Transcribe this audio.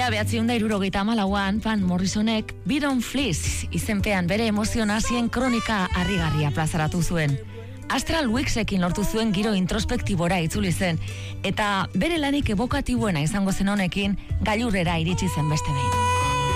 1974an Van Morrisonek Bidon Fleece izenpean bere emozio nazien kronika harrigarria plazaratu zuen. Astral Weeksekin lortu zuen giro introspektibora itzuli zen, eta bere lanik ebokatiboena izango zen honekin gailurrera iritsi zen beste behin.